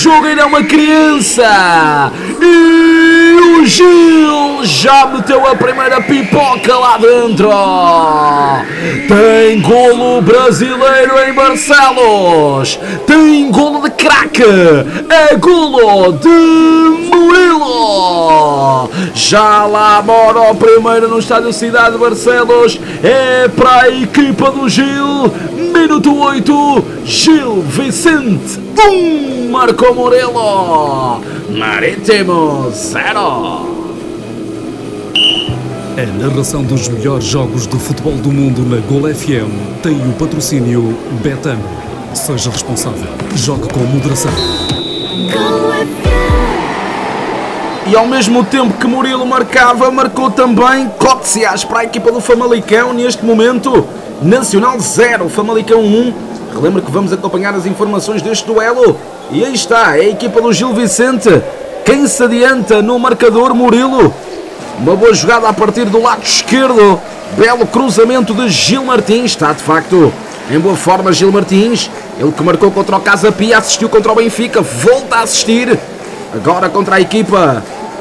jogo ainda é uma criança. E o Gil já meteu a primeira pipoca lá dentro. Tem golo brasileiro em Barcelos. Tem golo de craque. É golo de Murilo. Já lá mora o primeiro no estádio Cidade de Barcelos. É para a equipa do Gil. Minuto 8. Gil Vicente 1. Marcou Murilo. Marítimo 0. A narração dos melhores jogos de futebol do mundo na Gol FM tem o patrocínio Betano. Seja responsável. Jogue com moderação. E ao mesmo tempo que Murilo marcava, marcou também Cotsias para a equipa do Famalicão. Neste momento, Nacional 0, Famalicão 1. Relembro que vamos acompanhar as informações deste duelo. E aí está, é a equipa do Gil Vicente. Quem se adianta no marcador, Murilo. Uma boa jogada a partir do lado esquerdo. Belo cruzamento de Gil Martins. Está de facto em boa forma Gil Martins. Ele que marcou contra o Casa Pia, assistiu contra o Benfica. Volta a assistir. Agora contra a equipa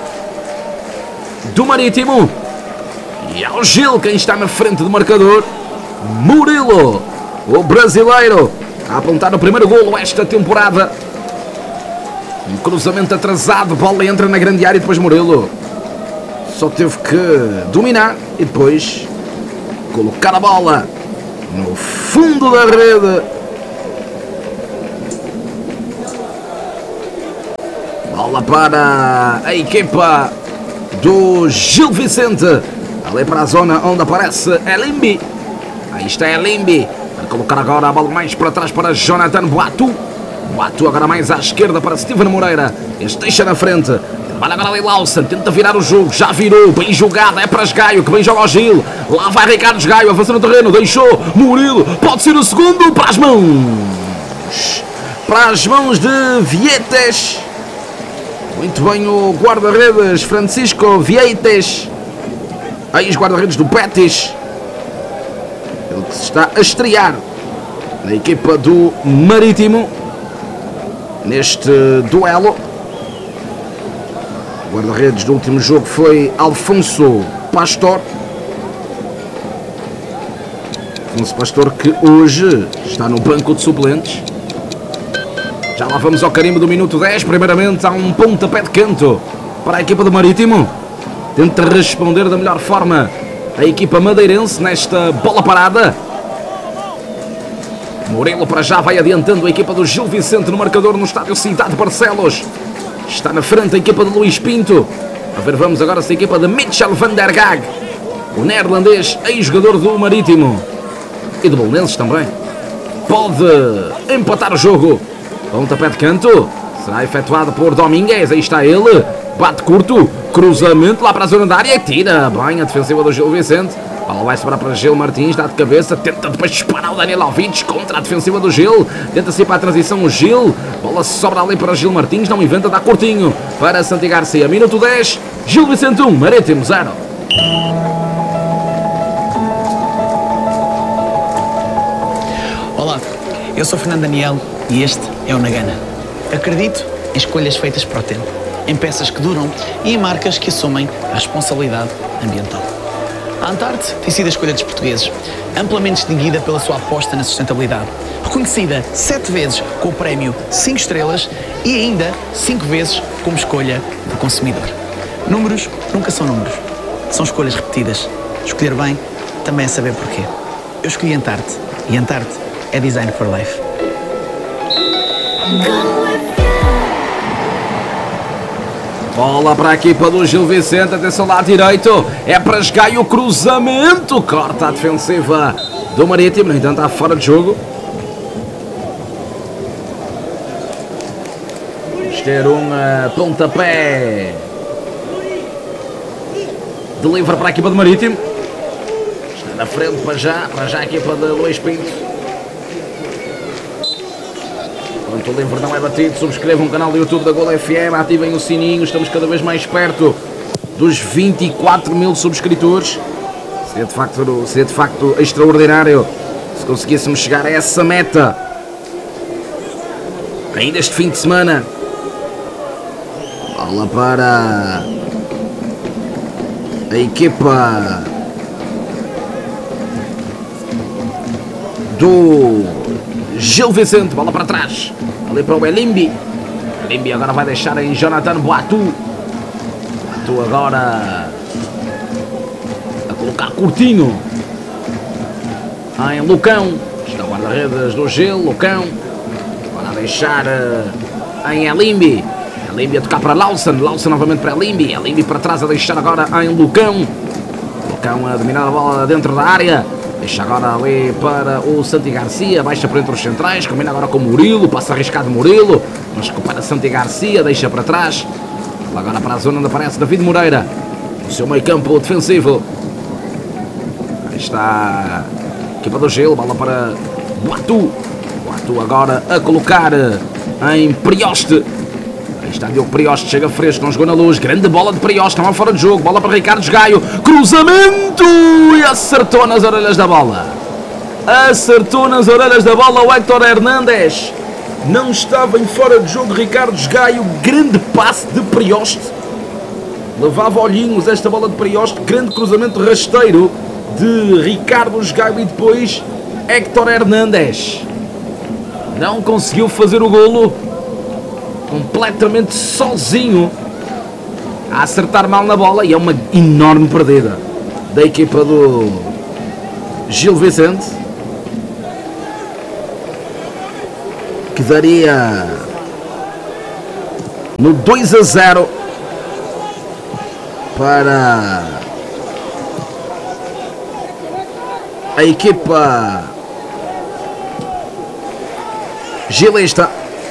do Marítimo. E ao Gil quem está na frente do marcador. Murilo, o brasileiro, a apontar o primeiro golo esta temporada. Um cruzamento atrasado. Bola entra na grande área e depois Murilo só teve que dominar e depois colocar a bola no fundo da rede. Bola para a equipa do Gil Vicente. Ali para a zona onde aparece Elimbi. Aí está Elimbi. Vai colocar agora a bola mais para trás para Jonathan Boatu. Boatu agora mais à esquerda para Steven Moreira. Este deixa na frente. Trabalha agora ali Lawson, tenta virar o jogo, já virou, bem jogada, é para Esgaio, que bem joga o Gil. Lá vai Ricardo Esgaio, avança no terreno, deixou, Murilo, pode ser o segundo, para as mãos. Para as mãos de Vietes. Muito bem o guarda-redes Francisco Vietes, ex-guarda-redes do Betis. Ele que se está a estrear na equipa do Marítimo neste duelo. O guarda-redes do último jogo foi Alfonso Pastor. Alfonso Pastor que hoje está no banco de suplentes. Já lá vamos ao carimbo do minuto 10. Primeiramente há um pontapé de canto para a equipa do Marítimo. Tenta responder da melhor forma a equipa madeirense nesta bola parada. Murilo para já vai adiantando a equipa do Gil Vicente no marcador no estádio Cidade de Barcelos. Está na frente a equipa de Luís Pinto. A ver, vamos agora se a equipa de Mitchell van der Gaag, o neerlandês, ex-jogador do Marítimo e do Belenenses também, pode empatar o jogo. Pontapé de canto será efetuado por Domingues. Aí está ele, bate curto, cruzamento lá para a zona da área, tira bem a defensiva do Gil Vicente. A bola vai sobrar para Gil Martins, dá de cabeça, tenta depois disparar o Daniel Alvides contra a defensiva do Gil. Tenta-se ir para a transição o Gil. Bola sobra ali para Gil Martins, não inventa, dá curtinho para Santi Garcia. Minuto 10, Gil Vicente 1, Marítimo 0. Olá, eu sou Fernando Daniel e este é o Nagana. Acredito em escolhas feitas para o tempo, em peças que duram e em marcas que assumem a responsabilidade ambiental. A Antarte tem sido a escolha dos portugueses, amplamente distinguida pela sua aposta na sustentabilidade, reconhecida 7 vezes com o prémio 5 estrelas e ainda 5 vezes como escolha do consumidor. Números nunca são números, são escolhas repetidas. Escolher bem também é saber porquê. Eu escolhi Antarte e Antarte é Design for Life. Bola para a equipa do Gil Vicente, atenção lá direito, é para Esgaio, o cruzamento, corta a defensiva do Marítimo, no entanto está fora de jogo. Ter um pontapé de livre para a equipa do Marítimo. Está na frente para já a equipa de Luís Pinto. Enquanto o livre não é batido, subscrevam o canal do YouTube da Gol FM, ativem o sininho, estamos cada vez mais perto dos 24 mil subscritores. Seria de facto extraordinário se conseguíssemos chegar a essa meta ainda este fim de semana. Bola para a equipa do Gil Vicente. Bola para trás. Ali para o Elimbi. Elimbi agora vai deixar em Jonathan Boatu. Boatu agora a colocar curtinho em Lucão. Está o guarda-redes do Gil. Lucão. Agora a deixar em Elimbi. Elimbi a tocar para Lawson. Lawson novamente para Elimbi. Elimbi para trás a deixar agora em Lucão. Lucão a dominar a bola dentro da área. Deixa agora ali para o Santi Garcia. Baixa para entre os centrais. Combina agora com o Murilo. Passa arriscado Murilo. Mas recupera Santi Garcia. Deixa para trás. Agora para a zona onde aparece David Moreira. O seu meio campo defensivo. Aí está a equipa do Gil. Bola para Boatu. Boatu agora a colocar em Prioste. Aí está Diogo Prioste, chega fresco, não jogou na luz. Grande bola de Prioste, estava fora de jogo. Bola para Ricardo Gaio, cruzamento e acertou nas orelhas da bola. Acertou nas orelhas da bola o Héctor Hernández. Não estava em fora de jogo Ricardo Gaio. Grande passe de Prioste. Levava olhinhos esta bola de Prioste. Grande cruzamento rasteiro de Ricardo Gaio e depois Héctor Hernández. Não conseguiu fazer o golo. Completamente sozinho a acertar mal na bola. E é uma enorme perdida da equipa do Gil Vicente, que daria no 2-0 para a equipa gilista.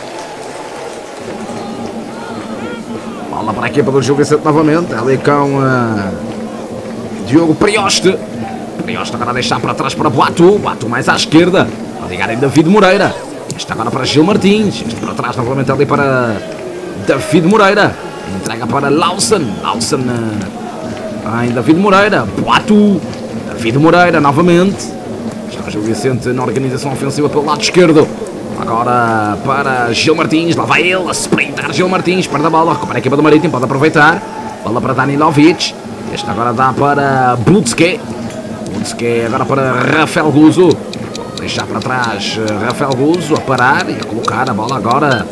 Bola para a equipa do Gil Vicente novamente. Ali com Diogo Prioste. Prioste agora a deixar para trás para Boatu. Boatu mais à esquerda. A ligar em David Moreira. Este agora para Gil Martins. Este para trás novamente ali para David Moreira. Entrega para Lawson. Lawson em David Moreira. Boatu. David Moreira novamente. Está o Gil Vicente na organização ofensiva pelo lado esquerdo. Agora para Gil Martins, lá vai ele a sprintar. Gil Martins, perde a bola, recupera a equipa do Marítimo, pode aproveitar. Bola para Danilovic. Este agora dá para Blutske. Blutske agora para Rafael Guzo. Deixar para trás Rafael Guzo a parar e a colocar a bola agora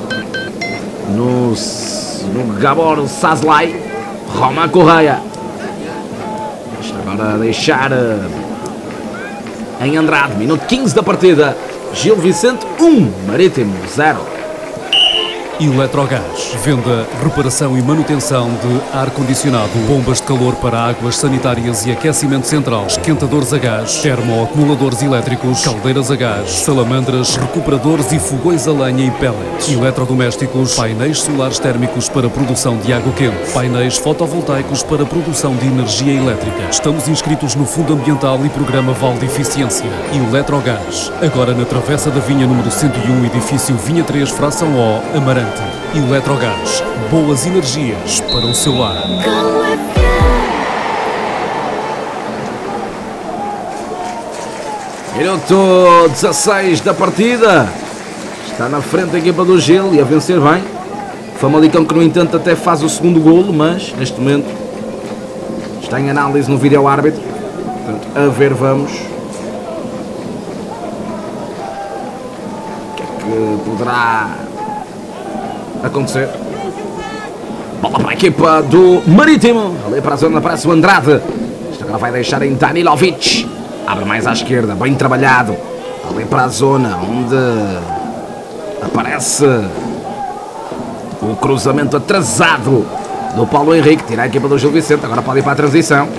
no Gabor Sazlai. Roman Correia. Este agora a deixar em Andrade, minuto 15 da partida. Gil Vicente 1, Marítimo 0. Eletrogás. Venda, reparação e manutenção de ar-condicionado, bombas de calor para águas sanitárias e aquecimento central, esquentadores a gás, termoacumuladores elétricos, caldeiras a gás, salamandras, recuperadores e fogões a lenha e pellets, eletrodomésticos, painéis solares térmicos para produção de água quente, painéis fotovoltaicos para produção de energia elétrica. Estamos inscritos no Fundo Ambiental e Programa Vale de Eficiência. Eletrogás. Agora na Travessa da Vinha número 101, edifício Vinha 3, fração O, Amarante. Eletrogás. Boas energias para o seu lar. Minuto 16 da partida. Está na frente a equipa do Gil e a vencer bem. Famalicão que no entanto até faz o segundo golo, mas neste momento está em análise no vídeo árbitro. Portanto, a ver vamos o que é que poderá acontecer. Bola para a equipa do Marítimo. Ali para a zona aparece o Andrade. Isto agora vai deixar em Danilovic. Abre mais à esquerda, bem trabalhado. Ali para a zona onde aparece o cruzamento atrasado do Paulo Henrique. Tira a equipa do Gil Vicente. Agora pode ir para a transição.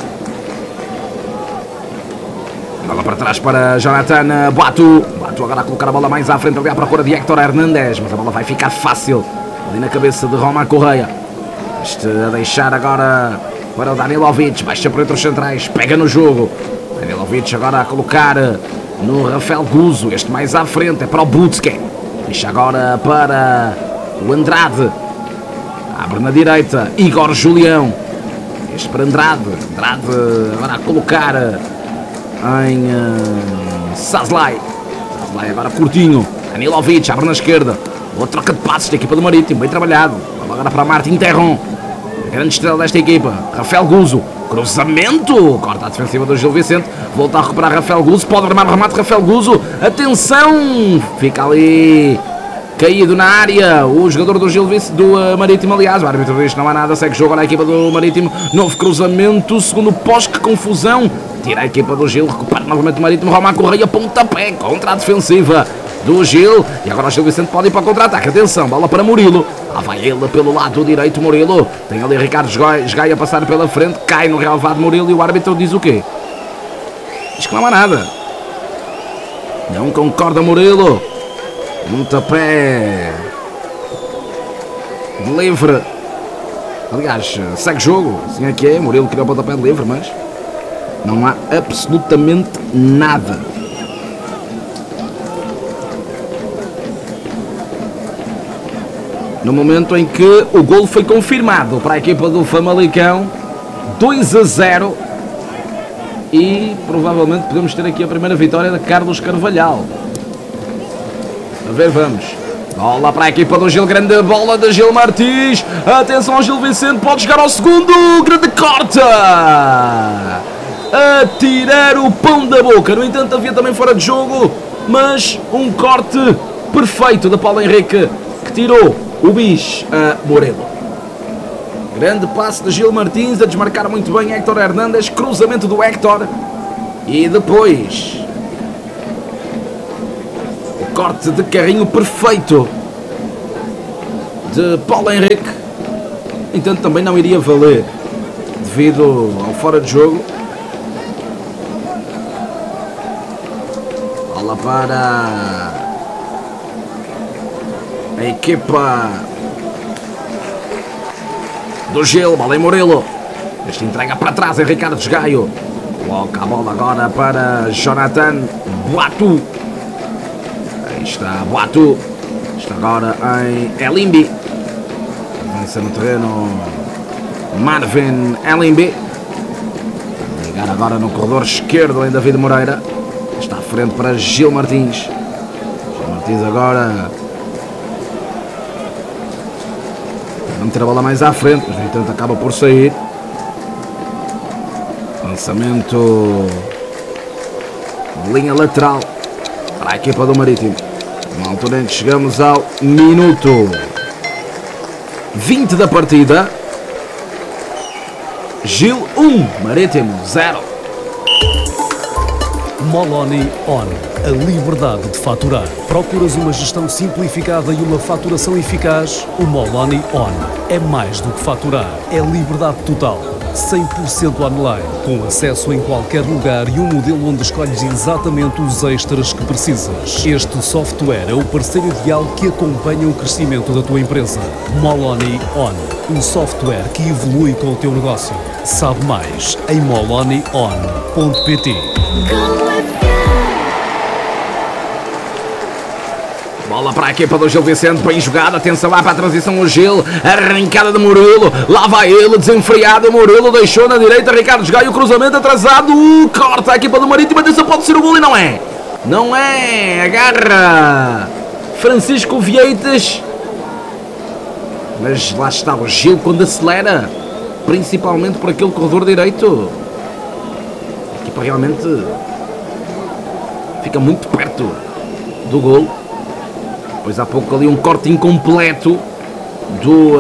Bola para trás para Jonathan Boatu. Boatu agora a colocar a bola mais à frente ali à procura de Héctor Hernández. Mas a bola vai ficar fácil ali na cabeça de Roman Correia. Este a deixar agora para o Danilovic. Baixa por entre os centrais. Pega no jogo. Danilovic agora a colocar no Rafael Guzo. Este mais à frente é para o Blutske. Deixa agora para o Andrade. Abre na direita. Igor Julião. Este para Andrade. Andrade agora a colocar em Sazlai. Sazlai agora curtinho. Danilovic abre na esquerda. Boa troca de passos da equipa do Marítimo. Bem trabalhado. agora para Martin Terron. A grande estrela desta equipa. Rafael Guzo. Cruzamento. Corta a defensiva do Gil Vicente. Volta a recuperar Rafael Guzo. Pode armar o remate Rafael Guzo. Atenção. Fica ali caído na área o jogador do Gil Vicente, do Marítimo, aliás. O árbitro diz que não há nada. Segue jogo agora a equipa do Marítimo. Novo cruzamento. Segundo pós, que confusão. Tira a equipa do Gil. Recupera novamente o Marítimo. Román Correia. Pontapé contra a defensiva do Gil. E agora o Gil Vicente pode ir para o contra-ataque. Atenção. Bola para Murilo. Lá vai ele pelo lado direito. Murilo. Tem ali Ricardo Gaia a passar pela frente. Cai no relevado Murilo. E o árbitro diz o quê? Diz que não há nada. Não concorda Murilo. Pontapé de livre. Aliás, segue jogo. Assim é que é. Murilo criou o pontapé de livre, mas não há absolutamente nada. No momento em que o golo foi confirmado para a equipa do Famalicão, 2-0, e provavelmente podemos ter aqui a primeira vitória de Carlos Carvalhal. A ver, vamos. Bola para a equipa do Gil, grande bola de Gil Martins. Atenção ao Gil Vicente, pode chegar ao segundo. Grande corte. A tirar o pão da boca. No entanto, havia também fora de jogo, mas um corte perfeito de Paulo Henrique, que tirou o bicho a Morelo. Grande passe de Gil Martins, a desmarcar muito bem Héctor Hernández. Cruzamento do Héctor. E depois corte de carrinho perfeito de Paulo Henrique. Entanto, também não iria valer devido ao fora de jogo. Bola para a equipa do Gil. Bola em Murilo. Este entrega para trás em Ricardo Gaio. Coloca a bola agora para Jonathan Boatu. Está Boatu. Está agora em Elimbi. Avança no terreno Marvin Elimbi. Ligar agora no corredor esquerdo em David Moreira. Está à frente para Gil Martins. Gil Martins agora a meter a bola mais à frente, mas no entanto acaba por sair. Lançamento de linha lateral para a equipa do Marítimo. Na altura em que chegamos ao minuto 20 da partida. Gil 1, Marítimo 0. Moloni On, a liberdade de faturar. Procuras uma gestão simplificada e uma faturação eficaz? O Moloni On é mais do que faturar, é liberdade total. 100% online, com acesso em qualquer lugar e um modelo onde escolhes exatamente os extras que precisas. Este software é o parceiro ideal que acompanha o crescimento da tua empresa. Moloni On, um software que evolui com o teu negócio. Sabe mais em molonion.pt. Bola para a equipa do Gil Vicente, bem jogada, atenção lá para a transição o Gil, arrancada de Murilo, lá vai ele, desenfreado, Murilo deixou na direita, Ricardo Gaio, cruzamento atrasado, corta a equipa do Marítimo, atenção, pode ser o gol e não é. Não é, agarra Francisco Vieites, mas lá está o Gil quando acelera, principalmente por aquele corredor direito. A equipa realmente fica muito perto do gol. Pois há pouco ali um corte incompleto do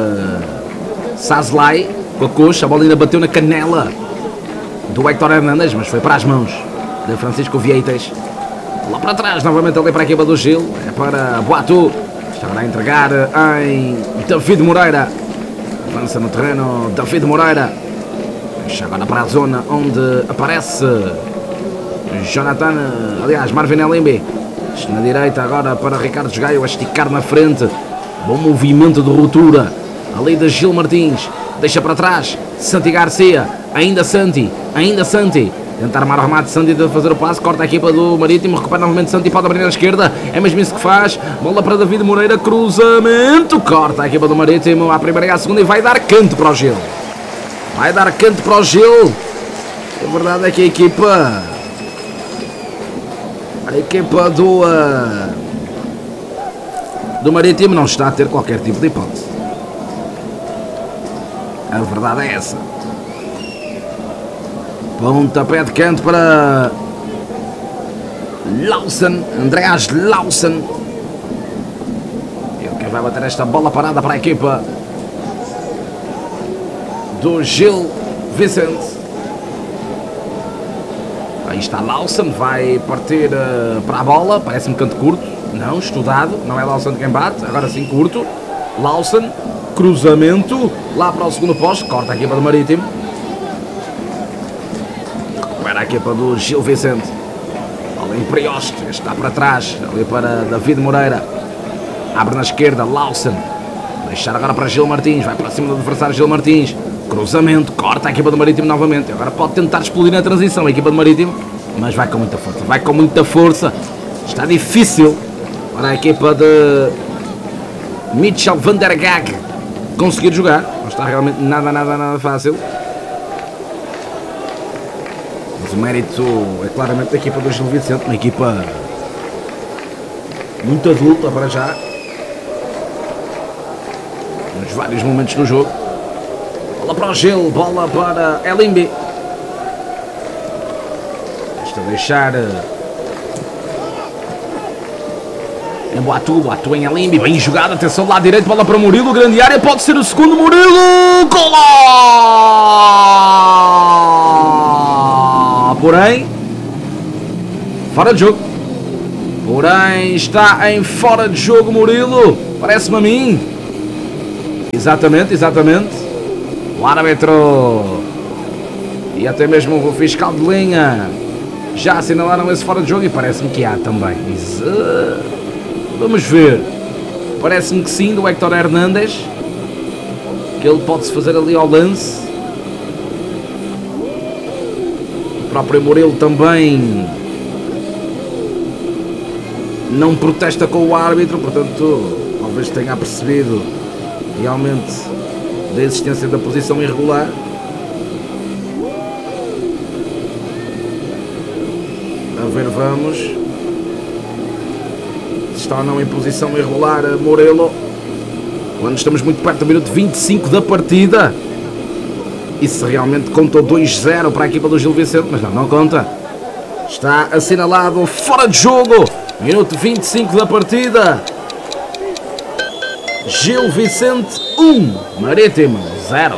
Sazlai com a coxa, a bola ainda bateu na canela do Héctor Hernández, mas foi para as mãos de Francisco Vieites. Lá para trás, novamente ali para a equipa do Gil, é para Boatu, está agora a entregar em David Moreira, avança no terreno David Moreira, deixa agora para a zona onde aparece Jonathan, aliás Marvin Elimbi. Na direita agora para Ricardo Gaio a esticar na frente. Bom movimento de ruptura ali de Gil Martins. Deixa para trás Santi Garcia. Ainda Santi. Tentar armar o remate, Santi de fazer o passe. Corta a equipa do Marítimo. Recupera novamente Santi. Pode abrir à esquerda. É mesmo isso que faz. Bola para David Moreira. Cruzamento. Corta a equipa do Marítimo. À primeira e à segunda. E vai dar canto para o Gil. A verdade é que a equipa do Marítimo não está a ter qualquer tipo de hipótese. A verdade é essa. Pontapé de canto para Lawson, Andreas Lawson. Ele que vai bater esta bola parada para a equipa do Gil Vicente. Aí está Lawson, vai partir para a bola, parece-me canto curto. Não, estudado, não é Lawson quem bate, agora sim curto. Lawson, cruzamento, lá para o segundo poste, corta a equipa do Marítimo. Recupera a equipa do Gil Vicente. Bola em Prioste, está para trás, ali para David Moreira. Abre na esquerda, Lawson. Deixar agora para Gil Martins, vai para cima do adversário Gil Martins. Cruzamento, corta a equipa do Marítimo novamente. Agora pode tentar explodir na transição a equipa do Marítimo, mas vai com muita força, vai com muita força. Está difícil para a equipa de Mitchell van der Gag conseguir jogar. Não está realmente nada fácil. Mas o mérito é claramente da equipa do Gil Vicente, uma equipa muito adulta para já, nos vários momentos do jogo. Bola para o Gil, bola para Elimbi. Esta deixar em Boatu em Elimbi, bem jogada, atenção lá direito, bola para Murilo, grande área, pode ser o segundo, Murilo, gol! Porém, fora de jogo. Porém, está em fora de jogo Murilo, parece-me a mim. Exatamente. O árbitro e até mesmo o fiscal de linha já assinalaram esse fora de jogo e parece-me que há também. Vamos ver. Parece-me que sim, do Héctor Hernández, que ele pode-se fazer ali ao lance. O próprio Murilo também não protesta com o árbitro, portanto talvez tenha percebido realmente da existência da posição irregular. A ver, vamos. Se está ou não em posição irregular Murilo, quando estamos muito perto do minuto 25 da partida. E se realmente contou 2-0 para a equipa do Gil Vicente, mas não conta. Está assinalado fora de jogo. Minuto 25 da partida. Gil Vicente 1, Marítimo 0.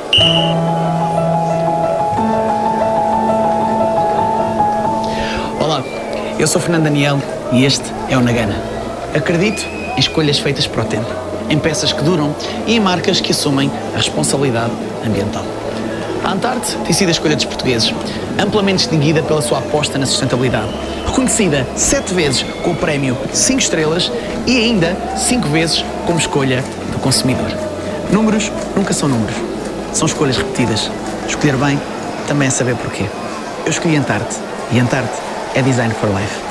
Olá, eu sou Fernando Daniel e este é o Nagana. Acredito em escolhas feitas para o tempo, em peças que duram e em marcas que assumem a responsabilidade ambiental. A Antarte tem sido a escolha dos portugueses, amplamente distinguida pela sua aposta na sustentabilidade. Reconhecida 7 vezes com o prémio 5 estrelas e ainda 5 vezes como escolha do consumidor. Números nunca são números, são escolhas repetidas. Escolher bem também é saber porquê. Eu escolhi Antarte e Antarte é Design for Life.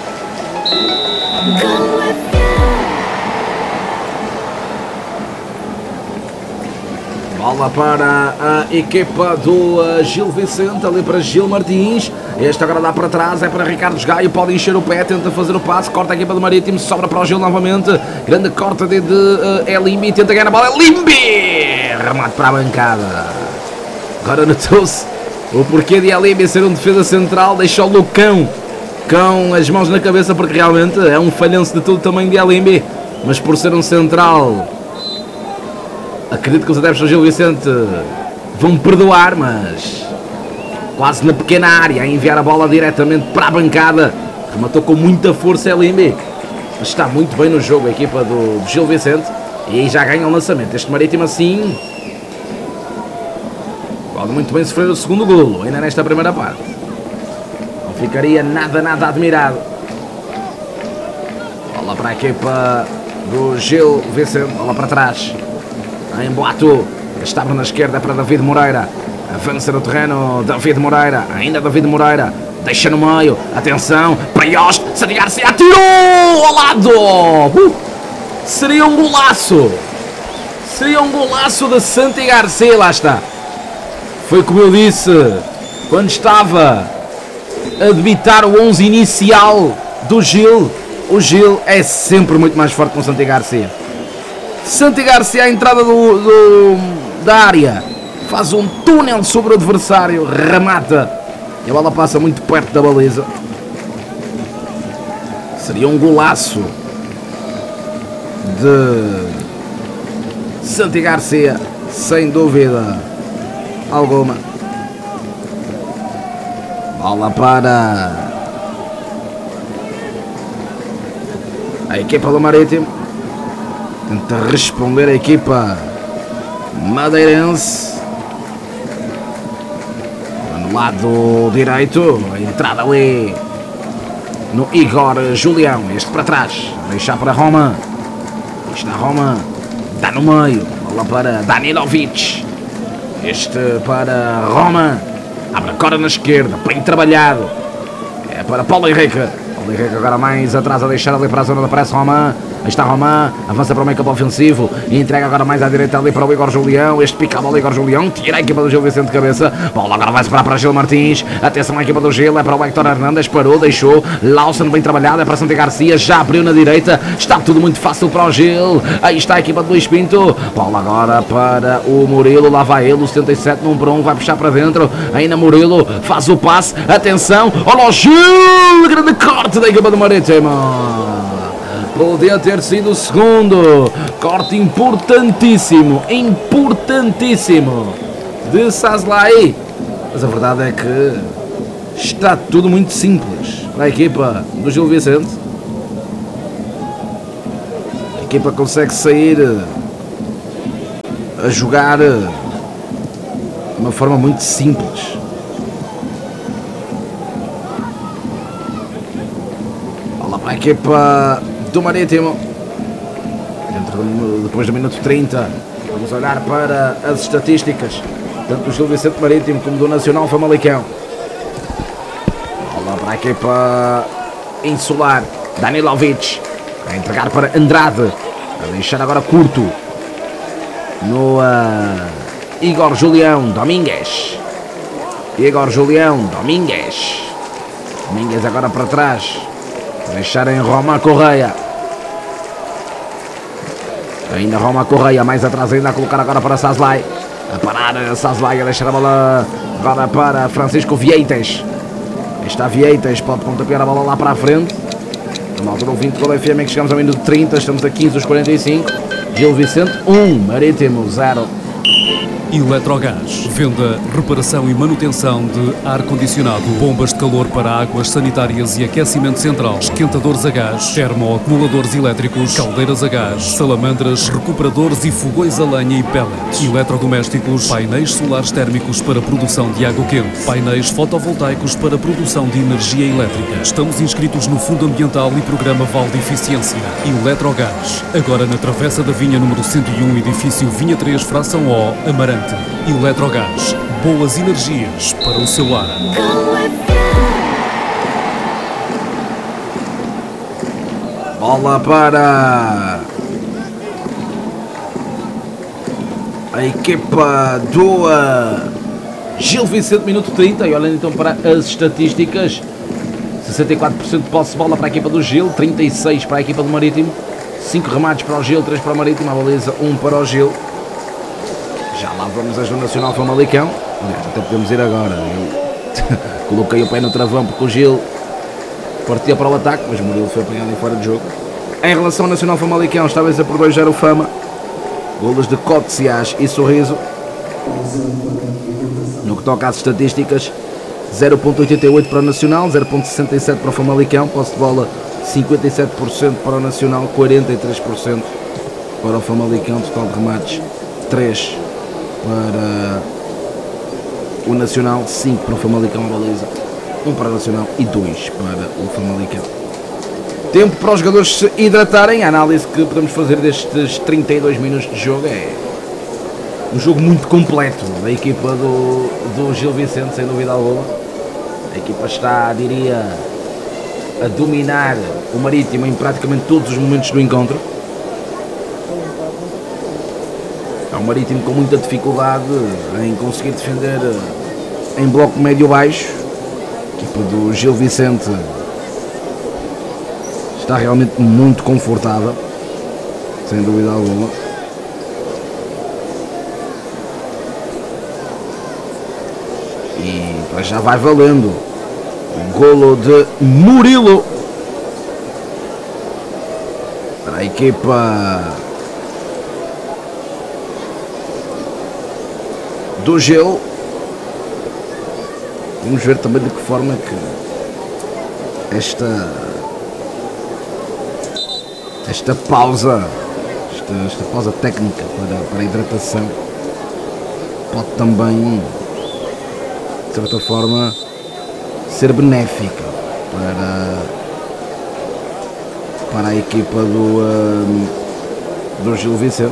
Bola para a equipa do Gil Vicente, ali para Gil Martins. Este agora dá para trás, é para Ricardo Gaio, pode encher o pé, tenta fazer o passe, corta a equipa do Marítimo, sobra para o Gil novamente. Grande corta de Elimbi, tenta ganhar a bola, Elimbi! Remate para a bancada. Agora notou-se o porquê de Elimbi ser um defesa central, deixa o Lucão com as mãos na cabeça, porque realmente é um falhanço de todo o tamanho de Elimbi, mas por ser um central, acredito que os adeptos do Gil Vicente vão perdoar, mas quase na pequena área, a enviar a bola diretamente para a bancada. Rematou com muita força Elimbi. Está muito bem no jogo a equipa do Gil Vicente. E aí já ganha o lançamento. Este Marítimo assim pode muito bem sofrer o segundo golo, ainda nesta primeira parte. Não ficaria nada admirado. Bola para a equipa do Gil Vicente. Bola para trás. Em Boatu, estava na esquerda para David Moreira, avança no terreno, David Moreira, ainda David Moreira, deixa no meio, atenção, Prioste, Santi Garcia, atirou ao lado, seria um golaço de Santi Garcia, lá está, foi como eu disse, quando estava a debitar o 11 inicial do Gil, o Gil é sempre muito mais forte que o Santi Garcia. Santi Garcia à entrada da área faz um túnel sobre o adversário, remata e a bola passa muito perto da baliza. Seria um golaço de Santi Garcia, sem dúvida alguma. Bola para a equipa do Marítimo. Tenta responder a equipa madeirense. No lado direito, a entrada ali no Igor Julião. Este para trás, deixar para Roma. Está Roma, dá no meio. Bola para Danilovic. Este para Roma. Abre agora na esquerda, bem trabalhado. É para Paulo Henrique. Paulo Henrique agora mais atrás a deixar ali para a zona da pressa Roma. Aí está Roma, avança para o meio campo ofensivo e entrega agora mais à direita ali para o Igor Julião. Este pica a bola Igor Julião, tira a equipa do Gil Vicente de cabeça. Bola agora vai separar para Gil Martins. Atenção à equipa do Gil, é para o Hector Hernandes, parou, deixou. Lawson bem trabalhado, é para Santi Garcia, já abriu na direita. Está tudo muito fácil para o Gil. Aí está a equipa do Luís Pinto. Bola agora para o Murilo, lá vai ele, o 77 num para um, vai puxar para dentro. Ainda Murilo faz o passe, atenção, olha o Gil, grande corte da equipa do Marítimo. Podia ter sido o segundo. Corte importantíssimo. Importantíssimo de Sazlai. Mas a verdade é que está tudo muito simples para a equipa do Gil Vicente. A equipa consegue sair a jogar de uma forma muito simples. Olha para a equipa do Marítimo. Depois do minuto 30, vamos olhar para as estatísticas tanto do Gil Vicente Marítimo como do Nacional Famalicão. Bola para a equipa insular, Danilovic a entregar para Andrade, a deixar agora curto no Igor Julião Domingues. Igor Julião Domingues agora para trás, a deixar em Roma Correia. Ainda Roma Correia, mais atrás ainda a colocar agora para Sazlai. A parar Sazlai, a deixar a bola agora para Francisco Vieites. Está Vieites, pode pontapear a bola lá para a frente. Na altura do 20 gol FM que chegamos ao minuto 30, estamos a 15 dos 45. Gil Vicente 1, Marítimo 0. Eletrogás. Venda, reparação e manutenção de ar-condicionado, bombas de calor para águas sanitárias e aquecimento central, esquentadores a gás, termoacumuladores elétricos, caldeiras a gás, salamandras, recuperadores e fogões a lenha e pellets, eletrodomésticos, painéis solares térmicos para produção de água quente, painéis fotovoltaicos para produção de energia elétrica. Estamos inscritos no Fundo Ambiental e Programa Val de Eficiência. Eletrogás. Agora na Travessa da Vinha número 101, edifício Vinha 3, fração O, Amarante. Eletrogás, boas energias para o seu lar. Bola para a equipa do Gil Vicente, minuto 30. E olhando então para as estatísticas, 64% de posse de bola para a equipa do Gil, 36% para a equipa do Marítimo, 5 remates para o Gil, 3 para o Marítimo, a baliza 1 para o Gil. Já lá vamos a Nacional Famalicão. Aliás, até podemos ir agora. Eu coloquei o pé no travão porque o Gil partia para o ataque, mas o Murilo foi apanhado em fora de jogo. Em relação ao Nacional Famalicão, está a vencer por 2-0 o Fama. Golos de Cotsias e Sorriso. No que toca às estatísticas, 0.88 para o Nacional, 0.67 para o Famalicão. Posse de bola 57% para o Nacional, 43% para o Famalicão. Total de remates 3 para o Nacional, 5 para o Famalicão, a baliza 1 para o Nacional e 2 para o Famalicão. Tempo para os jogadores se hidratarem. A análise que podemos fazer destes 32 minutos de jogo é um jogo muito completo da equipa do Gil Vicente, sem dúvida alguma. A equipa está, diria, a dominar o Marítimo em praticamente todos os momentos do encontro. É um Marítimo com muita dificuldade em conseguir defender em bloco médio-baixo. A equipa do Gil Vicente está realmente muito confortável, sem dúvida alguma. E já vai valendo o golo de Murilo para a equipa do Gil. Vamos ver também de que forma que esta pausa, esta pausa técnica para a hidratação pode também, de certa forma, ser benéfica para a equipa do Gil Vicente.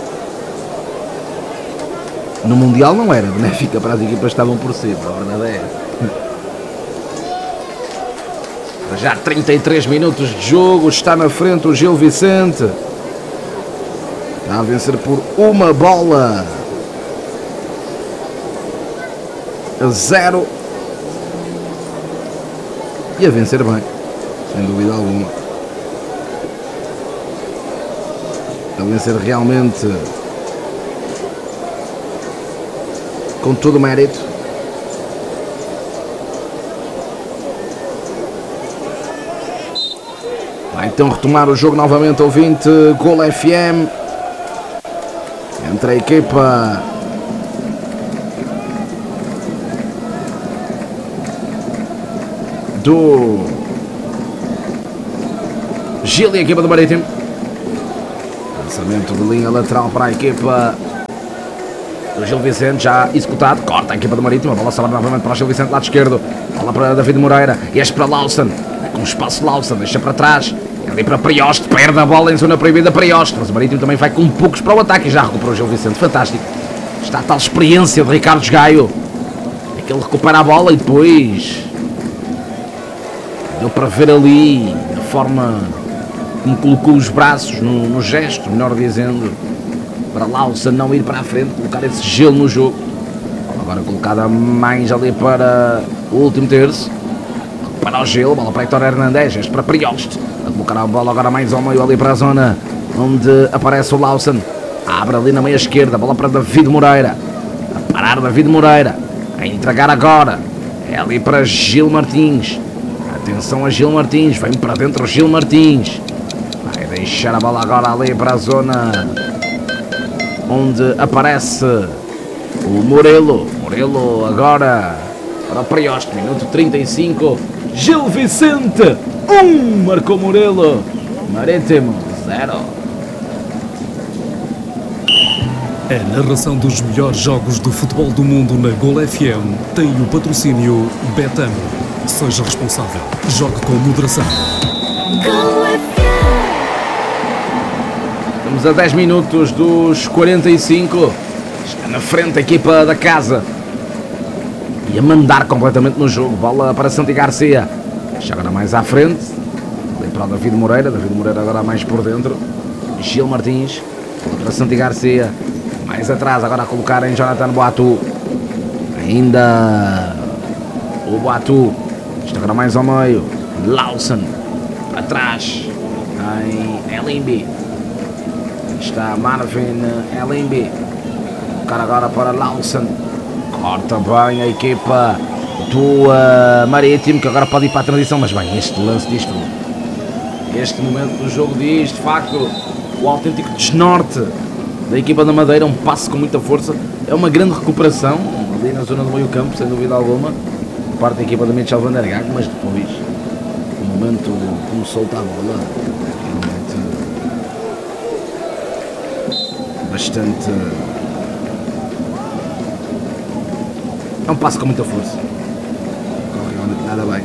No Mundial não era benéfica para as equipas que estavam por cima, a verdade é essa. Já 33 minutos de jogo, está na frente o Gil Vicente. Está a vencer por 1-0. E a vencer bem, sem dúvida alguma. A vencer realmente com todo o mérito. Vai então retomar o jogo novamente, ouvinte. Gol FM entre a equipa do Gil e a equipa do Marítimo. Lançamento de linha lateral para a equipa do Gil Vicente, já executado. Corta a equipa do Marítimo. A bola sobra novamente para o Gil Vicente, lado esquerdo. Bola para David Moreira. E este para Lawson. Com espaço Lawson, deixa para trás. Ali para Prioste. Perde a bola em zona proibida. Prioste. Mas o Marítimo também vai com poucos para o ataque. E já recuperou o Gil Vicente. Fantástico. Está a tal experiência de Ricardo Gaio. É que ele recupera a bola e depois deu para ver ali a forma como colocou os braços no gesto, melhor dizendo, para Lawson não ir para a frente, colocar esse gelo no jogo. Agora colocada mais ali para o último terço, para o gelo, bola para Héctor Hernandes, este para Prioste, a colocar a bola agora mais ao meio ali para a zona onde aparece o Lawson, abre ali na meia esquerda, bola para David Moreira, a parar David Moreira, a entregar agora, é ali para Gil Martins, atenção a Gil Martins, vem para dentro Gil Martins, vai deixar a bola agora ali para a zona onde aparece o Murilo agora para o Prioste, minuto 35, Gil Vicente 1, marcou Murilo, Marítimo 0. A narração dos melhores jogos do futebol do mundo na Gol FM tem o patrocínio Betano. Seja responsável. Jogue com moderação. Estamos a 10 minutos dos 45. Está na frente a equipa da casa. E a mandar completamente no jogo. Bola para Santi Garcia. Deixa agora mais à frente. Ali para o David Moreira. David Moreira agora mais por dentro. Gil Martins. Bola para Santi Garcia. Mais atrás agora a colocar em Jonathan Boatu. Ainda o Boatu. Está agora mais ao meio. Lawson. Para trás. Em Elimbi. Está Marvin Elimbi. Colocar agora para Lawson. Corta bem a equipa do Marítimo, que agora pode ir para a transição, mas bem, este lance disto, este momento do jogo diz, de facto, o autêntico desnorte da equipa da Madeira, um passe com muita força, é uma grande recuperação, ali na zona do meio campo, sem dúvida alguma, por parte da equipa da Michel Van der Gaag, mas depois, o momento como solta a bola, realmente bastante... É um passo com muita força. Corre realmente nada bem.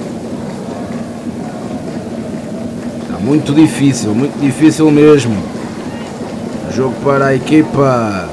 Está muito difícil mesmo. Jogo para a equipa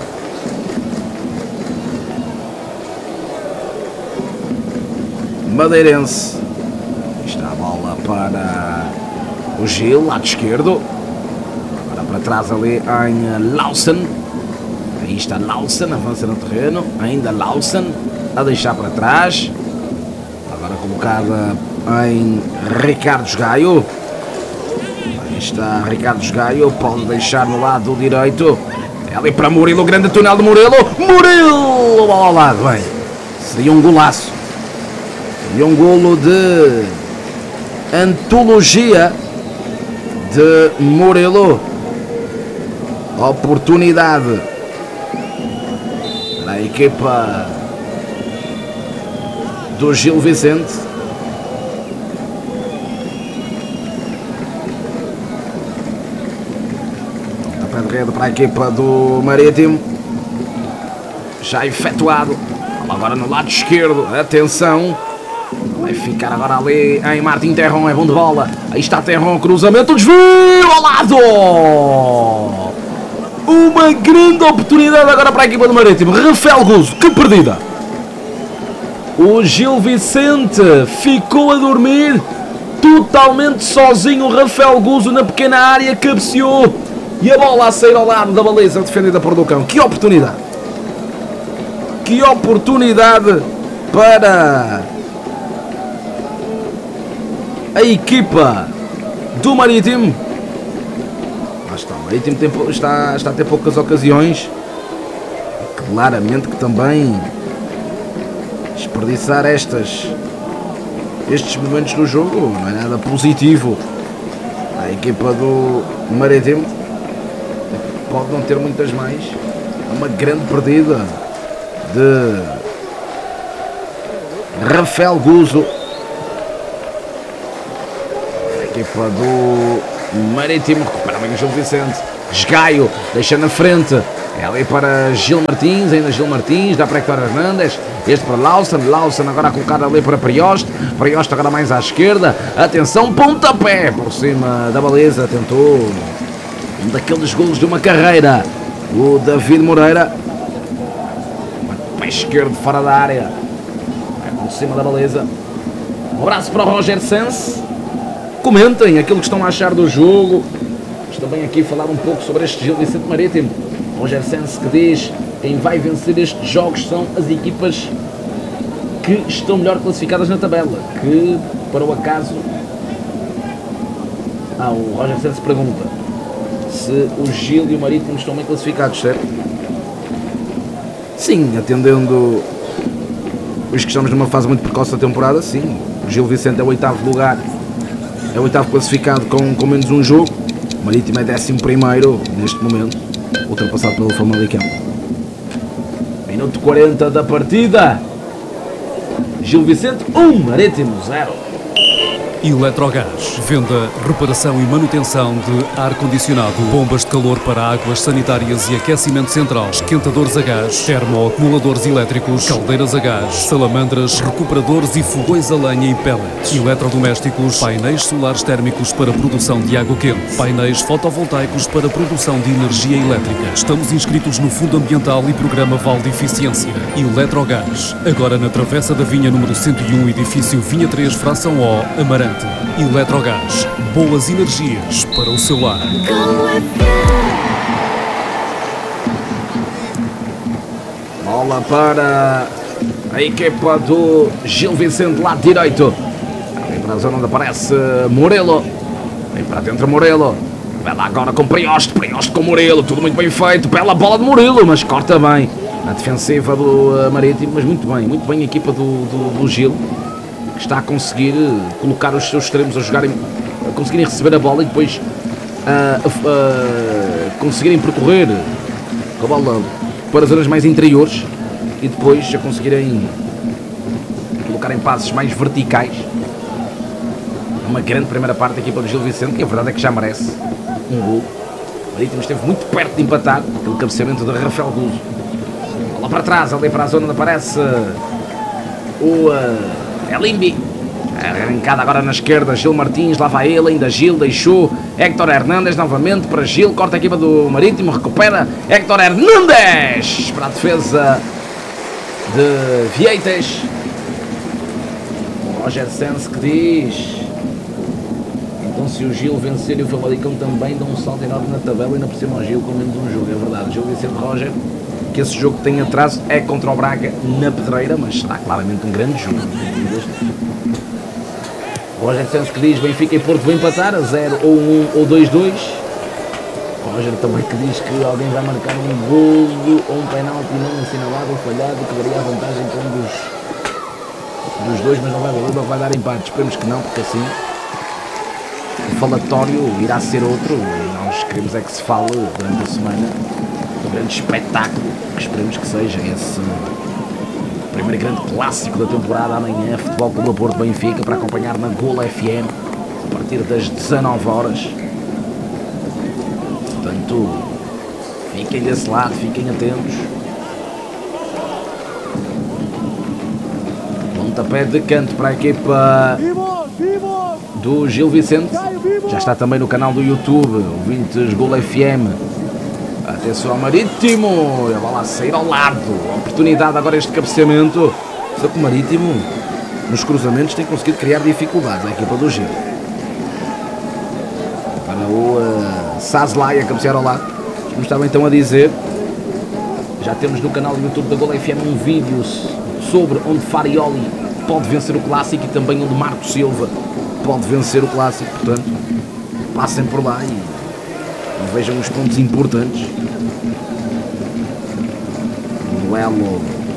madeirense. Está a bola para o Gil, lado esquerdo. Agora para trás ali em Lawson. Aí está Lawson, avança no terreno. Ainda Lawson. A deixar para trás, agora colocada em Ricardo Gaio. Aí está Ricardo Gaio, pode deixar no lado direito, é ali para Murilo, grande túnel de Murilo, bola ao lado, bem, seria um golaço E um golo de antologia de Morelo. Oportunidade para a equipa do Gil Vicente. Pé de rede para a equipa do Marítimo. Já efetuado. Agora no lado esquerdo. Atenção. Vai ficar agora ali em Martim Terron. É bom de bola. Aí está Terron. Cruzamento. Desvio ao lado. Uma grande oportunidade agora para a equipa do Marítimo. Rafael Guzo. Que perdida. O Gil Vicente ficou a dormir. Totalmente sozinho. O Rafael Guzo na pequena área. Cabeceou. E a bola a sair ao lado da baliza defendida por Ducão. Que oportunidade. Que oportunidade para a equipa do Marítimo. Lá está, o Marítimo está a ter poucas ocasiões. Claramente que também desperdiçar estes momentos do jogo não é nada positivo. A equipa do Marítimo pode não ter muitas mais. É uma grande perdida de Rafael Guzo. A equipa do Marítimo recupera bem o Gil Vicente. Esgaio, deixa na frente. É ali para Gil Martins, ainda Gil Martins, dá para Héctor Hernandes. Este para Lawson agora a colocar ali para Prioste. Prioste agora mais à esquerda. Atenção, pontapé por cima da baliza. Tentou um daqueles golos de uma carreira. O David Moreira. Pé esquerdo fora da área. Por cima da baliza. Um abraço para o Roger Sanz. Comentem aquilo que estão a achar do jogo. Vamos também aqui falar um pouco sobre este Gil Vicente Marítimo. Roger Sanz que diz: quem vai vencer estes jogos são as equipas que estão melhor classificadas na tabela. Que, para o acaso... o Roger Sanz pergunta se o Gil e o Marítimo estão bem classificados, certo? Sim, atendendo os que estamos numa fase muito precoce da temporada, sim. O Gil Vicente é o 8º lugar, é o 8º classificado com menos um jogo. O Marítimo é 11º neste momento, ultrapassado pelo Famalicão. Minuto 40 da partida. Gil Vicente 1, Marítimo 0. Eletrogás. Venda, reparação e manutenção de ar-condicionado, bombas de calor para águas sanitárias e aquecimento central, esquentadores a gás, termoacumuladores elétricos, caldeiras a gás, salamandras, recuperadores e fogões a lenha e pellets, eletrodomésticos, painéis solares térmicos para produção de água quente, painéis fotovoltaicos para produção de energia elétrica. Estamos inscritos no Fundo Ambiental e Programa Val de Eficiência. Eletrogás. Agora na Travessa da Vinha número 101, edifício Vinha 3, fração O, Amarante. Eletrogás. Boas energias para o seu lar. Bola para a equipa do Gil Vicente, lado direito. Vem para a zona onde aparece Morelo. Vem para dentro Morelo. Vai lá agora com Prioste com Morelo. Tudo muito bem feito. Bela bola de Morelo, mas corta bem na defensiva do Marítimo. Mas muito bem a equipa do Gil, que está a conseguir colocar os seus extremos a conseguirem receber a bola e depois conseguirem percorrer a bola para zonas mais interiores e depois a conseguirem colocar em passos mais verticais. Uma grande primeira parte da equipa do Gil Vicente, que a verdade é que já merece um gol. O Marítimo esteve muito perto de empatar pelo cabeceamento de Rafael Guzo. Bola para trás, ali para a zona onde aparece o Elimbi. Arrancada agora na esquerda, Gil Martins, lá vai ele, ainda Gil, deixou Héctor Hernandes novamente para Gil, corta a equipa do Marítimo, recupera Héctor Hernandes para a defesa de Vieites. Roger Sanz que diz: então se o Gil vencer e o Famalicão também dá um salto enorme na tabela, e ainda por cima o Gil com menos um jogo. É verdade, Gil Vicente, Roger, que esse jogo tem atraso, é contra o Braga na Pedreira, mas está claramente um grande jogo. Roger Santos que diz: Benfica e Porto vão empatar a 0 ou 1 ou 2-2. Roger também que diz que alguém vai marcar um golo ou um penalti não assinalado ou falhado que daria a vantagem para um dos dos dois, mas não vai valer, não vai dar empate. Esperemos que não, porque assim o falatório irá ser outro. E nós queremos é que se fale durante a semana do grande espetáculo, que esperemos que seja esse primeiro grande clássico da temporada amanhã, Futebol Clube do Porto Benfica, para acompanhar na Gol FM a partir das 19 horas. Portanto, fiquem desse lado, fiquem atentos. Pontapé de canto para a equipa do Gil Vicente. Já está também no canal do YouTube, ouvintes Gol FM. Atenção ao Marítimo, a bola a sair ao lado. Oportunidade agora este cabeceamento. Só que o Marítimo nos cruzamentos tem conseguido criar dificuldades à equipa do Gil. Para o Sazlai a cabecear ao lado. Como estava então a dizer, já temos no canal do YouTube da Gol FM um vídeo sobre onde Farioli pode vencer o Clássico e também onde Marco Silva pode vencer o Clássico. Portanto, passem por lá e vejam os pontos importantes. Um duelo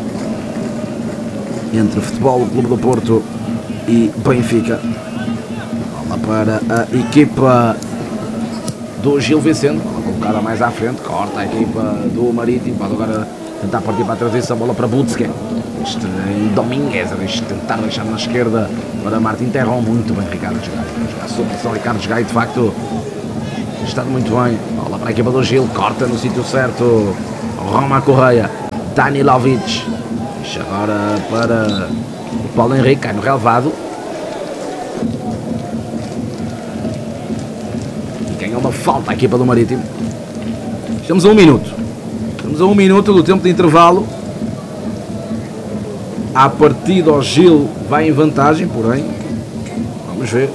entre Futebol Clube do Porto e Benfica. Bola para a equipa do Gil Vicente, bola colocada mais à frente, corta a equipa do Marítimo, pode agora tentar partir para a transição, bola para Butzke. Este Domingues a tentar deixar na esquerda para Martin Terron. Muito bem Ricardo Gaio, a sua pressão Ricardo Gaio de facto está muito bem. Bola para a equipa do Gil, corta no sítio certo Roma Correia, Danilovic. Deixa agora para o Paulo Henrique, cai no relevado. E ganha uma falta a equipa do Marítimo. Estamos a 1 minuto. Estamos a 1 minuto do tempo de intervalo. À partida o Gil vai em vantagem, porém, vamos ver.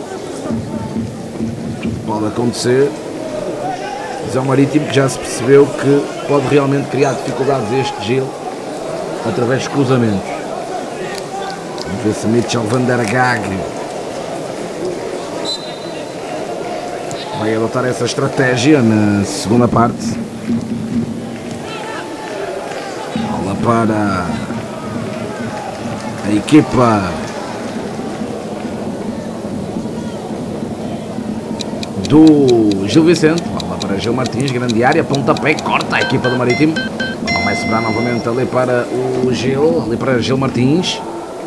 Pode acontecer. Mas é um Marítimo que já se percebeu que pode realmente criar dificuldades este Gil através dos cruzamentos. Vamos ver se Mitchell van der Gaag vai adotar essa estratégia na segunda parte. Bola para a equipa do Gil Vicente. Bola para Gil Martins, grande área, pontapé, corta a equipa do Marítimo. Bola vai sobrar novamente ali para o Gil, ali para Gil Martins.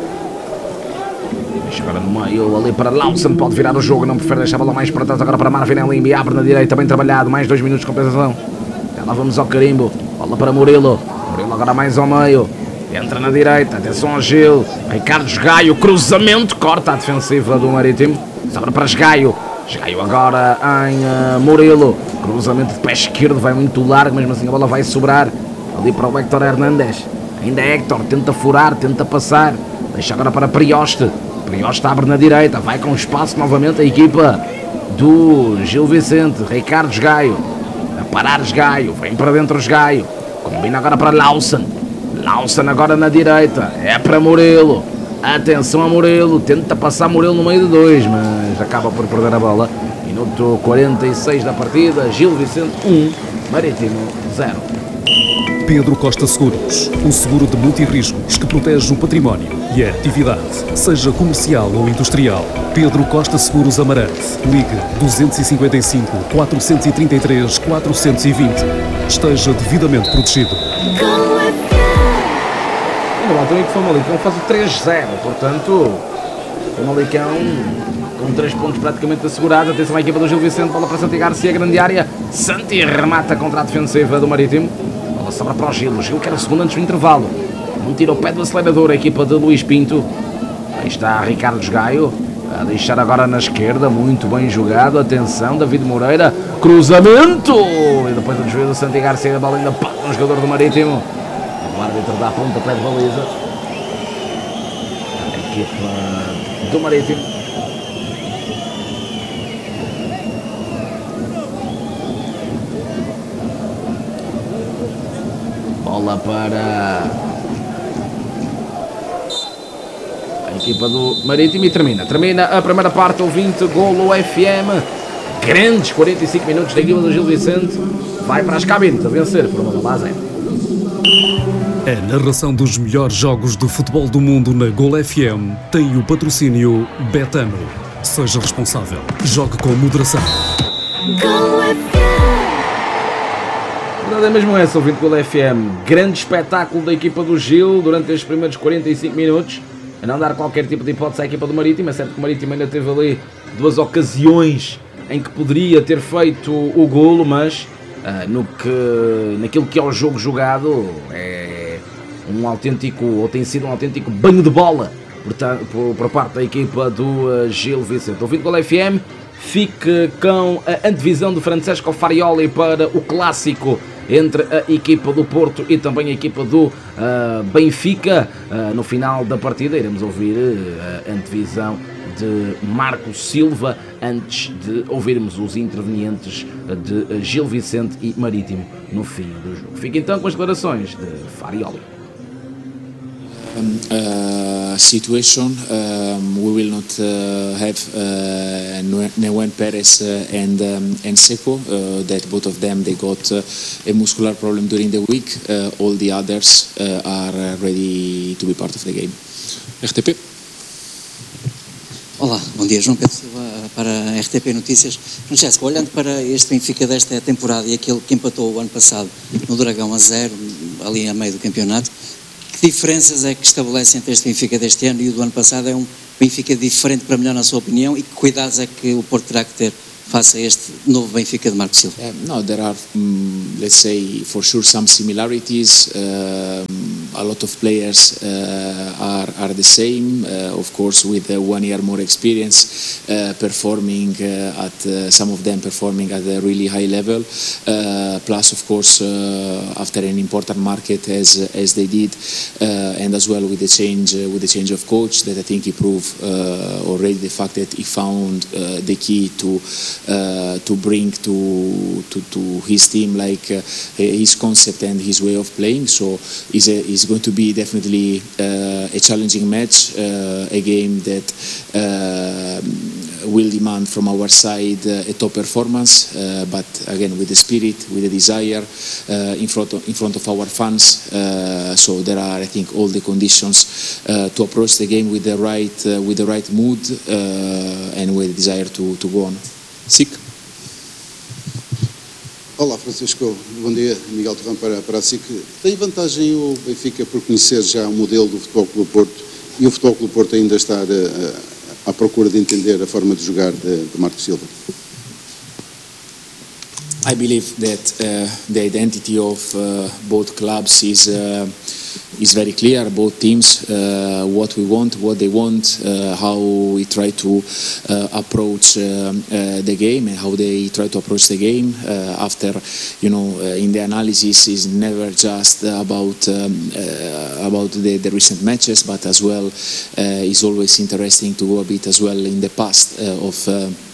Deixa agora no meio, ali para Lawson, pode virar o jogo, não prefere deixar a bola mais para trás, agora para Marvin Elimbi, abre na direita, bem trabalhado, mais 2 minutos de compensação. Já lá vamos ao carimbo, bola para Murilo, Murilo agora mais ao meio, entra na direita, atenção ao Gil, Ricardo Gaio, cruzamento, corta a defensiva do Marítimo, sobra para Gaio. Gaio agora em Murilo, cruzamento de pé esquerdo, vai muito largo, mesmo assim a bola vai sobrar ali para o Héctor Hernández. Ainda Héctor, tenta furar, tenta passar, deixa agora para Prioste. Prioste abre na direita, vai com espaço novamente a equipa do Gil Vicente. Ricardo Gaio, a parar Gaio, vem para dentro Gaio, combina agora para Lawson. Lawson agora na direita, é para Murilo. Atenção a Murilo, tenta passar Murilo no meio de 2, mas acaba por perder a bola. Minuto 46 da partida, Gil Vicente 1, Marítimo 0. Pedro Costa Seguros, um seguro de multirriscos que protege o património e a atividade, seja comercial ou industrial. Pedro Costa Seguros Amarante. Ligue 255 433 420. Esteja devidamente protegido. Ainda lá, também que o Famalicão faz o 3-0, portanto, o Famalicão com 3 pontos praticamente assegurados. Atenção à equipa do Gil Vicente, bola para Santi Garcia, grande área, Santi remata contra a defensiva do Marítimo, bola sobra para o Gil que era o segundo antes do intervalo, não tira o pé do acelerador a equipa de Luís Pinto. Aí está Ricardo Gaio, a deixar agora na esquerda, muito bem jogado, atenção, David Moreira, cruzamento, e depois o desvio do Santi Garcia, a bola ainda para um jogador do Marítimo. O árbitro dá a pontapé de baliza. A equipa do Marítimo. Bola para a equipa do Marítimo e termina a primeira parte, ouvinte Golo FM. Grandes 45 minutos da equipa do Gil Vicente. Vai para as cabines a vencer por 1-0. A narração dos melhores jogos de futebol do mundo na Gol FM tem o patrocínio Betano. Seja responsável. Jogue com moderação. A verdade é mesmo essa, ouvinte Gol FM. Grande espetáculo da equipa do Gil durante estes primeiros 45 minutos. A não dar qualquer tipo de hipótese à equipa do Marítimo. É certo que o Marítimo ainda teve ali 2 ocasiões em que poderia ter feito o golo, mas naquilo que é o jogo jogado é um autêntico, ou tem sido um autêntico banho de bola por parte da equipa do Gil Vicente. Ouvinte Gol FM, fique com a antevisão de Francesco Farioli para o clássico entre a equipa do Porto e também a equipa do Benfica. No final da partida iremos ouvir a antevisão de Marco Silva antes de ouvirmos os intervenientes de Gil Vicente e Marítimo no fim do jogo. Fique então com as declarações de Farioli. Situation. We will not have Neuen Perez and Seco. That both of them they got a muscular problem during the week. All the others are ready to be part of the game. RTP. Olá, bom dia, João Pedro Silva para a RTP Notícias. Francesco, olhando para este Benfica desta temporada e aquele que empatou o ano passado no Dragão a 0, ali a meio do campeonato, que diferenças é que estabelece entre este Benfica deste ano e o do ano passado? É um Benfica diferente para melhor na sua opinião, e que cuidados é que o Porto terá que ter face a este novo Benfica de Marco Silva? No, there are, let's say, for sure some similarities. A lot of players are the same, of course, with 1 year more experience, performing at some of them performing at a really high level. Plus, of course, after an important market as they did, and as well with the change of coach, that I think he proved already the fact that he found the key to bring to his team, like his concept and his way of playing. So is going to be definitely a challenging match, a game that will demand from our side a top performance, but again with the spirit, with the desire, in front of our fans. So there are, I think, all the conditions to approach the game with the right mood and with the desire to go on. SIC. Olá, Francisco, bom dia. Miguel Torrão para a SIC. Tem vantagem o Benfica por conhecer já o modelo do Futebol Clube do Porto, e o Futebol Clube do Porto ainda estar à procura de entender a forma de jogar de Marco Silva? I believe that the identity of both clubs is very clear. Both teams, what we want, what they want, how we try to approach the game, and how they try to approach the game. After, in the analysis is never just about the recent matches, but as well is always interesting to go a bit as well in the past of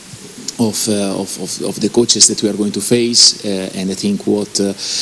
the coaches that we are going to face, and I think what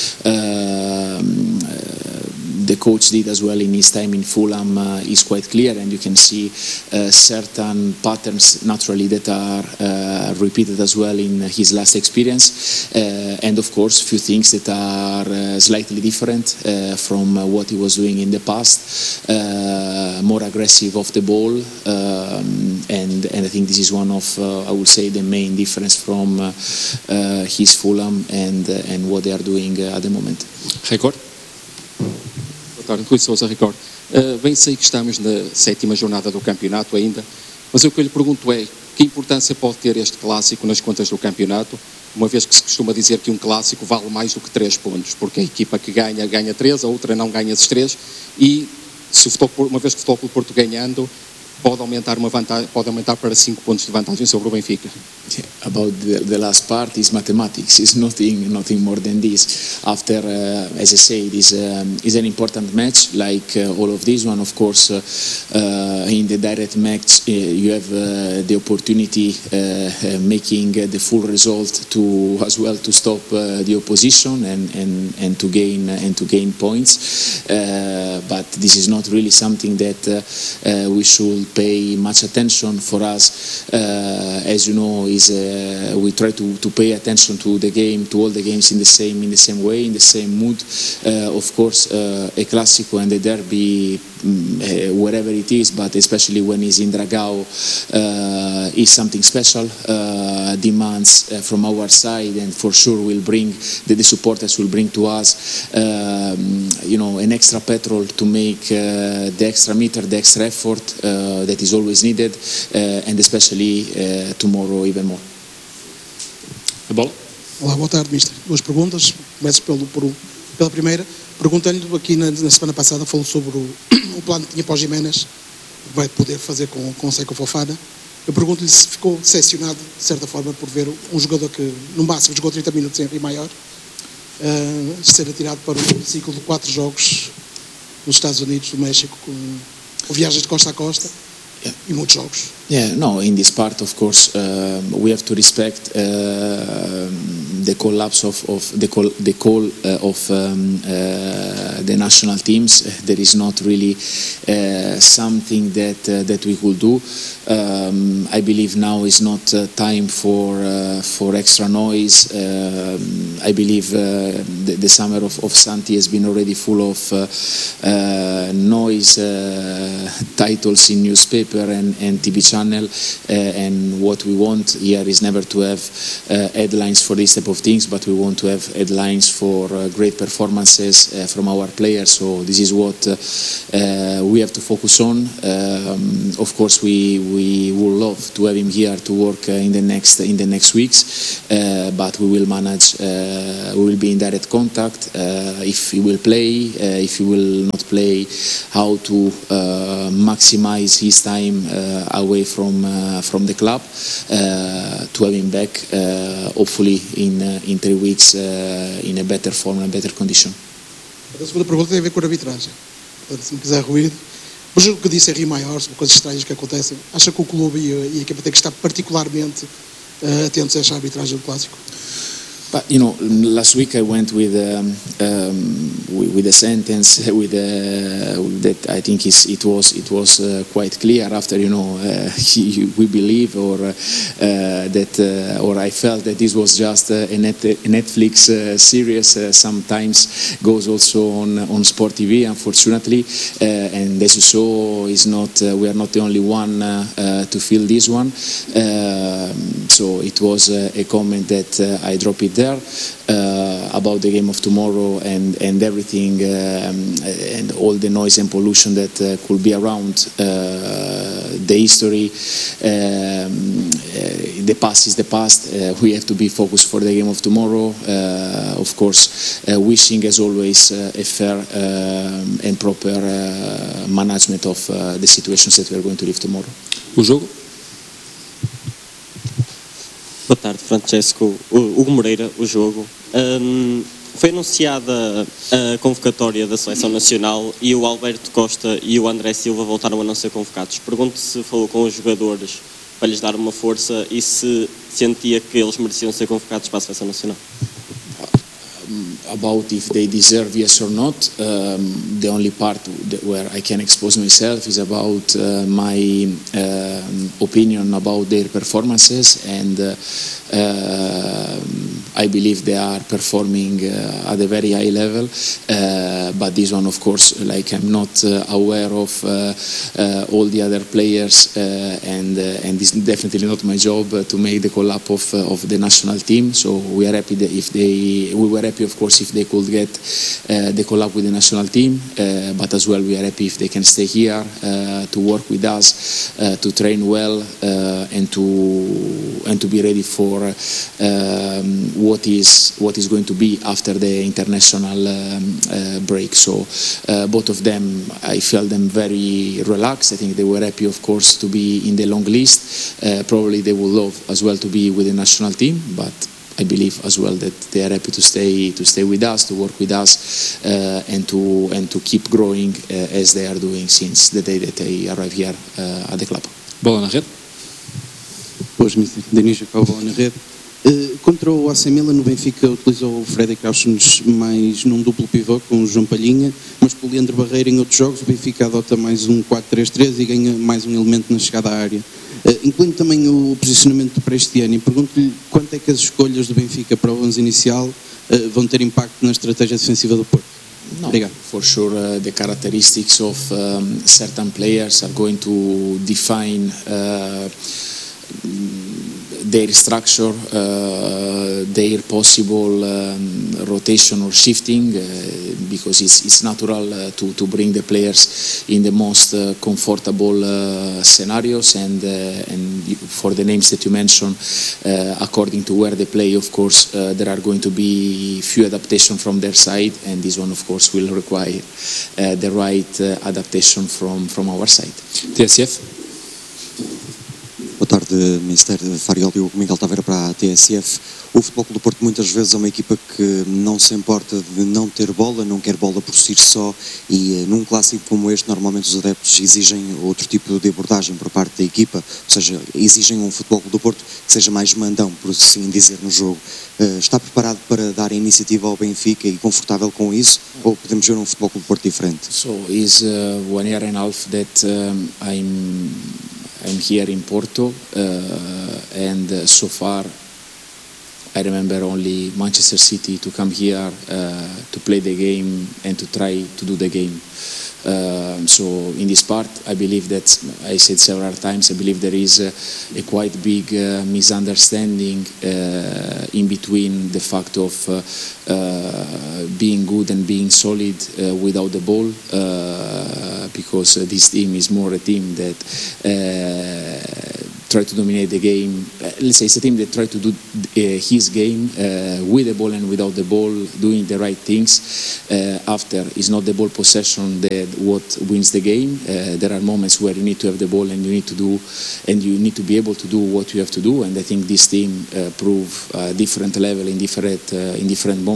the coach did as well in his time in Fulham is quite clear, and you can see certain patterns naturally that are repeated as well in his last experience, and of course few things that are slightly different from what he was doing in the past, more aggressive off the ball, and I think this is one of I would say the main difference from his Fulham and what they are doing at the moment. Record. Boa tarde, Rui Sousa, Record. Bem sei que estamos na 7ª jornada do campeonato ainda, mas o que eu lhe pergunto é que importância pode ter este clássico nas contas do campeonato, uma vez que se costuma dizer que um clássico vale mais do que 3 pontos, porque a equipa que ganha 3, a outra não ganha esses 3, e se uma vez que o Futebol Clube do Porto ganhando, pode aumentar para 5 pontos de vantagem sobre o Benfica. About the last part is mathematics. It's nothing more than this. After, as I say, this is an important match, like all of this one. Of course, in the direct match, you have the opportunity making the full result to as well to stop the opposition and to gain points. But this is not really something that we should pay much attention. For us, as you know, is we try to pay attention to the game, to all the games in the same way, in the same mood. Of course, a Clásico and a derby, wherever it is, but especially when it's in Dragao, is something special. Demands from our side, and for sure will bring the supporters will bring to us, an extra petrol to make the extra meter, the extra effort that is always needed, and especially tomorrow even more. A bola? Olá, boa tarde, Mister. Duas perguntas. Começo pela primeira. Perguntando-lhe, aqui na semana passada falou sobre o plano que tinha para o Giménez, vai poder fazer com o Seko Fofana. Eu pergunto-lhe se ficou decepcionado, de certa forma, por ver um jogador que, no máximo, jogou 30 minutos em Rio Maior, ser atirado para um ciclo de 4 jogos nos Estados Unidos, do México, com viagens de costa a costa e muitos jogos. Yeah, no, in this part, of course, we have to respect the collapse of the call of the national teams. There is not really something that we could do. I believe now is not time for extra noise. I believe the summer of Santi has been already full of noise, titles in newspaper and TV channel. And what we want here is never to have headlines for this type of things, but we want to have headlines for great performances from our players. So this is what we have to focus on. Of course, we would love to have him here to work in the next weeks, but we will manage. We will be in direct contact. If he will play, if he will not play, how to maximize his time away from the club, to have him back, hopefully in 3 weeks, in a better form and better condition. A segunda pergunta tem a ver com a arbitragem. Portanto, se me quiser ruído. Mas o que disse é Rio Maior, sobre coisas estranhas que acontecem. Acha que o clube e a equipa têm que estar particularmente atentos a esta arbitragem do Clássico? But last week I went with a sentence that I think it was quite clear. After we believe or that or I felt that this was just a Netflix series. Sometimes goes also on Sport TV, unfortunately, and as you saw, we are not the only one to feel this one. So it was a comment that I dropped it there about the game of tomorrow and everything and all the noise and pollution that could be around the history. The past is the past. We have to be focused for the game of tomorrow. Of course, wishing as always a fair and proper management of the situations that we are going to live tomorrow. O jogo? Boa tarde, Francesco. Hugo Moreira, o jogo. Foi anunciada a convocatória da Seleção Nacional e o Alberto Costa e o André Silva voltaram a não ser convocados. Pergunto se falou com os jogadores para lhes dar uma força e se sentia que eles mereciam ser convocados para a Seleção Nacional. About if they deserve yes or not, the only part where I can expose myself is about my opinion about their performances, and I believe they are performing at a very high level, but this one, of course, like I'm not aware of all the other players, and it's definitely not my job to make the call-up of the national team. So we are happy that we were happy, of course, if they could get the call-up with the national team, but as well we are happy if they can stay here to work with us, to train well, and to be ready for what is going to be after the international break. So both of them, I felt them very relaxed. I think they were happy, of course, to be in the long list. Probably they would love as well to be with the national team, but I believe as well that they are happy to stay with us, to work with us, and to keep growing as they are doing since the day that they arrived here at the club. Bola na rede. Boas, Mister. Denis Jacob, bola na rede. Contra o AC Milan, o Benfica utilizou o Freddy Cauchens mais num duplo pivô com o João Palhinha, mas com o Leandro Barreira em outros jogos o Benfica adota mais um 4-3-3 e ganha mais um elemento na chegada à área. Incluindo também o posicionamento para este ano, e pergunto-lhe quanto é que as escolhas do Benfica para o 11 inicial vão ter impacto na estratégia defensiva do Porto? No, for sure the characteristics of certain players are going to define their structure, their possible rotation or shifting, because it's natural to bring the players in the most comfortable scenarios, and for the names that you mentioned, according to where they play, of course, there are going to be few adaptations from their side, and this one, of course, will require the right adaptation from our side. TSF? Boa tarde, Mr. Farioli, o Miguel Taveira para a TSF. O Futebol Clube do Porto muitas vezes é uma equipa que não se importa de não ter bola, não quer bola por si só, e num clássico como este normalmente os adeptos exigem outro tipo de abordagem por parte da equipa, ou seja, exigem um Futebol Clube do Porto que seja mais mandão, por assim dizer, no jogo. Está preparado para dar a iniciativa ao Benfica e confortável com isso, ou podemos ver um Futebol Clube do Porto diferente? So it's 1 year and a half that I'm here in Porto, and so far I remember only Manchester City to come here to play the game and to try to do the game. So in this part, I believe that, I said several times, I believe there is a quite big misunderstanding in between the fact of being good and being solid without the ball, because this team is more a team that try to dominate the game. Let's say it's a team that try to do his game with the ball and without the ball, doing the right things. After is not the ball possession that what wins the game. There are moments where you need to have the ball and you need to do, and you need to be able to do what you have to do. And I think this team prove different level in different moments.